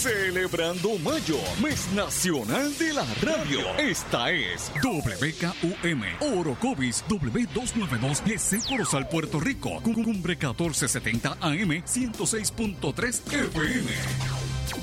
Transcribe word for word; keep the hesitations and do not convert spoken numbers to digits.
Celebrando Mayo, mes nacional de la radio. Esta es W K U M, Orocovis W doscientos noventa y dos, G C Corozal, Puerto Rico. Cumbre catorce setenta A M, ciento seis punto tres F M.